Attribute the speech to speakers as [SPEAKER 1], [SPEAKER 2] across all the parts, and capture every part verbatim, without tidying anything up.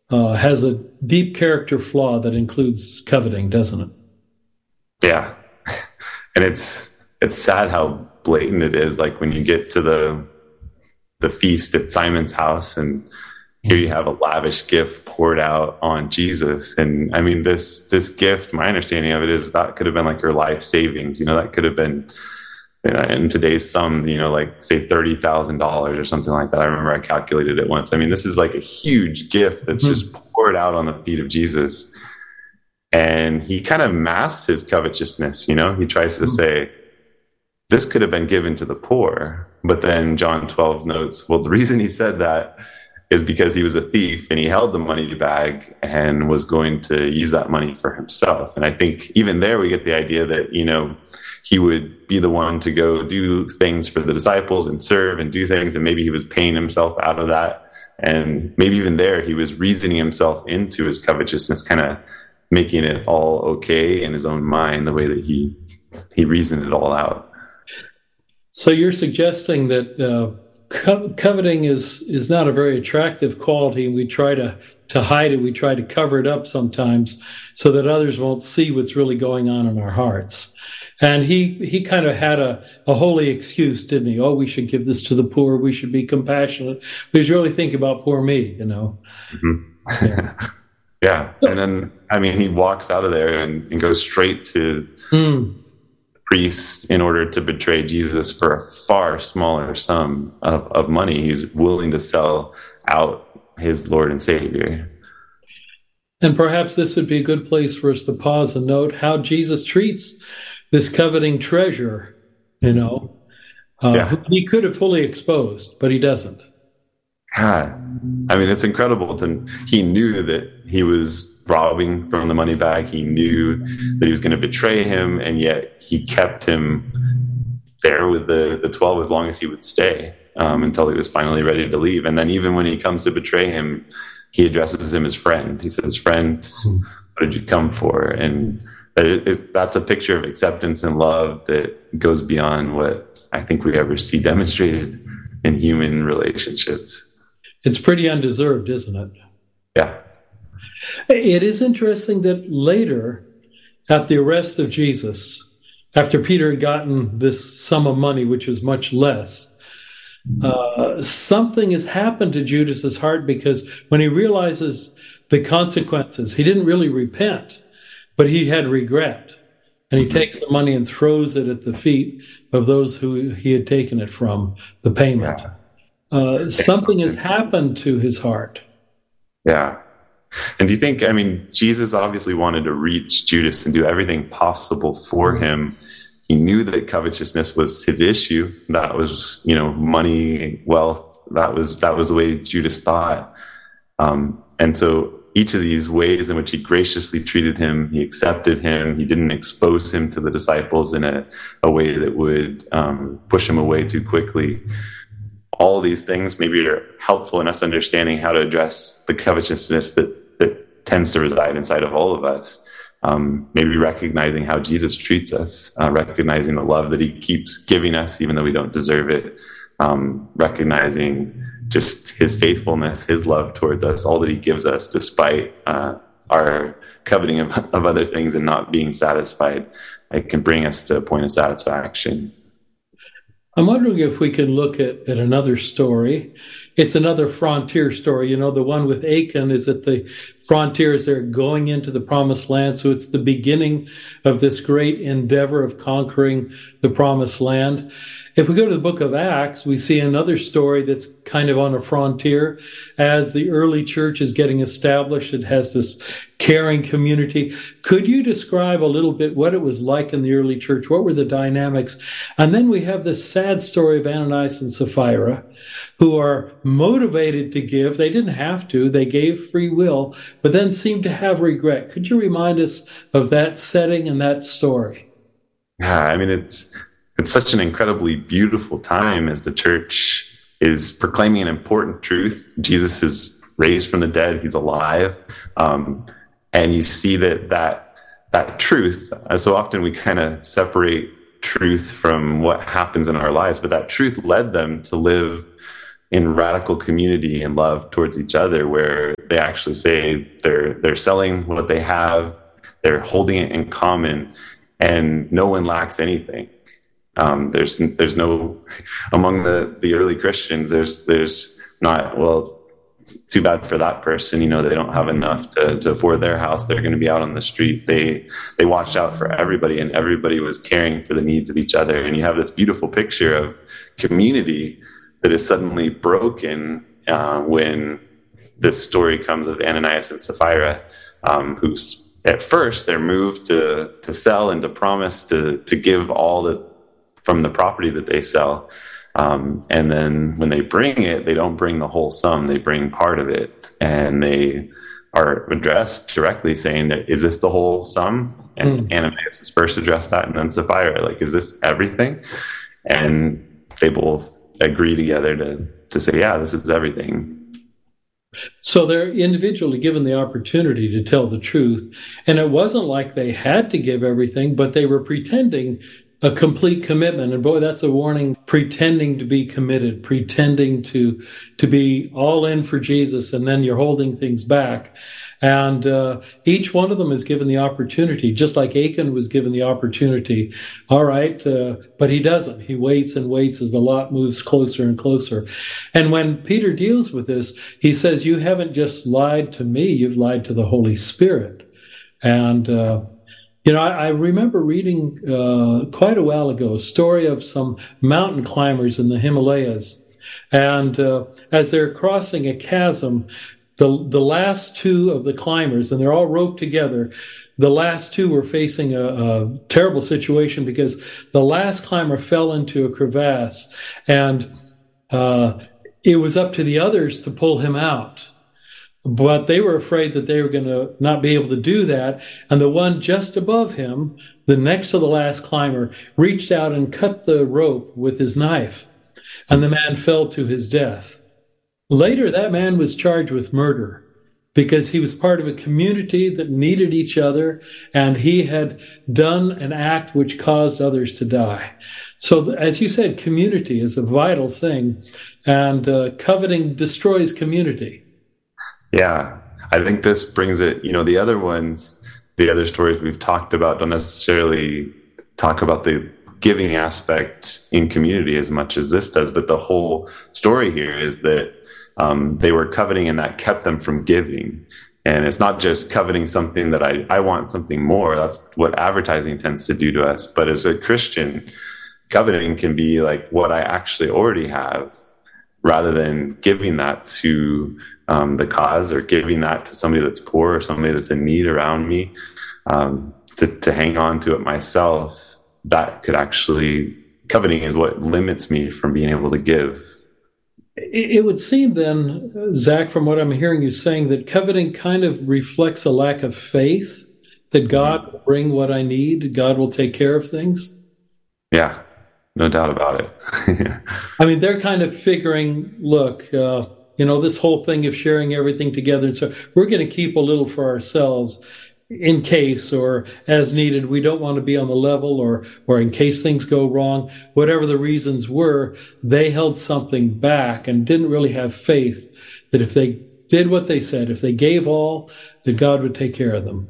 [SPEAKER 1] uh, has a deep character flaw that includes coveting, doesn't it?
[SPEAKER 2] Yeah. And it's it's sad how blatant it is. Like when you get to the the feast at Simon's house, and here you have a lavish gift poured out on Jesus. And I mean, this this gift, my understanding of it is that could have been like your life savings. You know, that could have been, you know, in today's sum, you know, like say thirty thousand dollars or something like that. I remember I calculated it once. I mean, this is like a huge gift that's mm-hmm. just poured out on the feet of Jesus. And he kind of masks his covetousness, you know, he tries to mm-hmm. say, this could have been given to the poor. But then John twelve notes, well, the reason he said that is because he was a thief and he held the money bag and was going to use that money for himself. And I think even there we get the idea that, you know, he would be the one to go do things for the disciples and serve and do things. And maybe he was paying himself out of that. And maybe even there he was reasoning himself into his covetousness, kind of making it all okay in his own mind, the way that he he reasoned it all out.
[SPEAKER 1] So you're suggesting that uh, co- coveting is is not a very attractive quality. We try to, to hide it. We try to cover it up sometimes so that others won't see what's really going on in our hearts. And he he kind of had a, a holy excuse, didn't he? Oh, we should give this to the poor. We should be compassionate. But he's really thinking about poor me, you know.
[SPEAKER 2] Mm-hmm. Yeah. Yeah. And then, I mean, he walks out of there and, and goes straight to mm. the priest in order to betray Jesus for a far smaller sum of, of money. He's willing to sell out his Lord and Savior.
[SPEAKER 1] And perhaps this would be a good place for us to pause and note how Jesus treats this coveting treasure, you know. Uh, yeah. He could have fully exposed, but he doesn't.
[SPEAKER 2] God. I mean, it's incredible. To, he knew that he was robbing from the money bag. He knew that he was going to betray him, and yet he kept him there with the, the twelve as long as he would stay um, until he was finally ready to leave. And then even when he comes to betray him, he addresses him as friend. He says, friend, what did you come for? And it, it, that's a picture of acceptance and love that goes beyond what I think we ever see demonstrated in human relationships.
[SPEAKER 1] It's pretty undeserved, isn't it?
[SPEAKER 2] Yeah.
[SPEAKER 1] It is interesting that later, at the arrest of Jesus, after Peter had gotten this sum of money, which was much less, uh, something has happened to Judas's heart, because when he realizes the consequences, he didn't really repent, but he had regret. And he mm-hmm. takes the money and throws it at the feet of those who he had taken it from, the payment. Yeah. Uh, something has happened to his heart.
[SPEAKER 2] Yeah. And do you think, I mean, Jesus obviously wanted to reach Judas and do everything possible for him. He knew that covetousness was his issue. That was, you know, money, wealth. That was, that was the way Judas thought. Um, and so each of these ways in which he graciously treated him, he accepted him, he didn't expose him to the disciples in a, a way that would um, push him away too quickly. All these things maybe are helpful in us understanding how to address the covetousness that, that tends to reside inside of all of us. Um, maybe recognizing how Jesus treats us, uh, recognizing the love that he keeps giving us, even though we don't deserve it, um, recognizing just his faithfulness, his love towards us, all that he gives us despite uh, our coveting of, of other things and not being satisfied. It can bring us to a point of satisfaction.
[SPEAKER 1] I'm wondering if we can look at, at another story. It's another frontier story. You know, the one with Achan is at the frontier as they're going into the promised land. So it's the beginning of this great endeavor of conquering the promised land. If we go to the book of Acts, we see another story that's kind of on a frontier. As the early church is getting established, it has this caring community. Could you describe a little bit what it was like in the early church? What were the dynamics? And then we have this sad story of Ananias and Sapphira, who are motivated to give. They didn't have to. They gave free will, but then seemed to have regret. Could you remind us of that setting and that story?
[SPEAKER 2] Yeah, I mean, it's it's such an incredibly beautiful time as the church is proclaiming an important truth. Jesus is raised from the dead. He's alive. Um, and you see that that that truth, uh, so often we kind of separate truth from what happens in our lives, but that truth led them to live in radical community and love towards each other, where they actually say they're they're selling what they have, they're holding it in common, and no one lacks anything. Um, there's there's no among the, the early Christians. There's there's not well. Too bad for that person. You know, they don't have enough to, to afford their house. They're going to be out on the street. They they watched out for everybody, and everybody was caring for the needs of each other. And you have this beautiful picture of community that is suddenly broken uh, when this story comes of Ananias and Sapphira, um, who's at first they're moved to to sell and to promise to to give all the from the property that they sell. Um, and then when they bring it, they don't bring the whole sum. They bring part of it, and they are addressed directly saying, is this the whole sum? And mm. Ananias is first addressed that, and then Sapphira, like, is this everything? And they both agree together to, to say, yeah, this is everything.
[SPEAKER 1] So they're individually given the opportunity to tell the truth. And it wasn't like they had to give everything, but they were pretending a complete commitment. And boy, that's a warning, pretending to be committed, pretending to to be all in for Jesus, and then you're holding things back. And uh, each one of them is given the opportunity, just like Achan was given the opportunity. All right, uh, but he doesn't. He waits and waits as the lot moves closer and closer. And when Peter deals with this, he says, you haven't just lied to me, you've lied to the Holy Spirit. And uh You know, I, I remember reading uh, quite a while ago a story of some mountain climbers in the Himalayas. And uh, as they're crossing a chasm, the the last two of the climbers, and they're all roped together, the last two were facing a, a terrible situation because the last climber fell into a crevasse, and uh, it was up to the others to pull him out. But they were afraid that they were going to not be able to do that. And the one just above him, the next to the last climber, reached out and cut the rope with his knife. And the man fell to his death. Later, that man was charged with murder because he was part of a community that needed each other, and he had done an act which caused others to die. So, as you said, community is a vital thing, and uh, coveting destroys community.
[SPEAKER 2] Yeah, I think this brings it, you know, the other ones, the other stories we've talked about don't necessarily talk about the giving aspect in community as much as this does, but the whole story here is that um, they were coveting, and that kept them from giving. And it's not just coveting something that I, I want something more. That's what advertising tends to do to us. But as a Christian, coveting can be like what I actually already have, rather than giving that to um, the cause, or giving that to somebody that's poor or somebody that's in need around me, um, to, to hang on to it myself. That could actually, coveting is what limits me from being able to give.
[SPEAKER 1] It would seem then, Zach, from what I'm hearing you saying, that coveting kind of reflects a lack of faith that God will bring what I need, God will take care of things.
[SPEAKER 2] Yeah, no doubt about it.
[SPEAKER 1] I mean, they're kind of figuring, look, uh, you know, this whole thing of sharing everything together, and so we're going to keep a little for ourselves in case or as needed. We don't want to be on the level, or or in case things go wrong. Whatever the reasons were, they held something back and didn't really have faith that if they did what they said, if they gave all, that God would take care of them.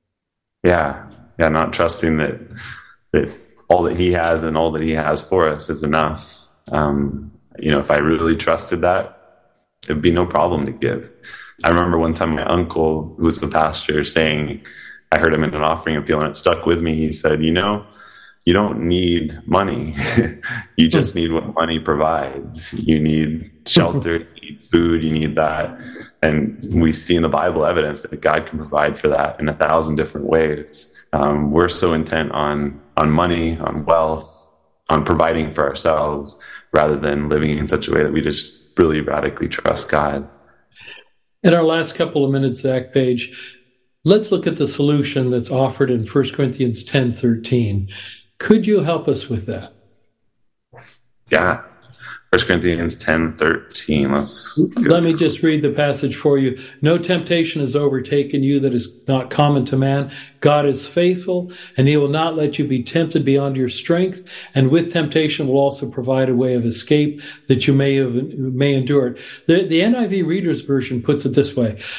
[SPEAKER 2] Yeah, yeah, not trusting that that all that He has and all that He has for us is enough. Um, you know, if I really trusted that, it'd be no problem to give. I remember one time my uncle, who was a pastor, saying, I heard him in an offering appeal, and it stuck with me. He said, you know, you don't need money. You just need what money provides. You need shelter, you need food, you need that. And we see in the Bible evidence that God can provide for that in a thousand different ways. Um, we're so intent on, on money, on wealth, on providing for ourselves, rather than living in such a way that we just really radically trust God.
[SPEAKER 1] In our last couple of minutes, Zach Page, let's look at the solution that's offered in First Corinthians ten thirteen. Could you help us with that?
[SPEAKER 2] Yeah. First Corinthians ten thirteen. Let's
[SPEAKER 1] Let me just read the passage for you. No temptation has overtaken you that is not common to man. God is faithful, and he will not let you be tempted beyond your strength. And with temptation will also provide a way of escape that you may have, may endure it. The, the N I V Reader's Version puts it this way.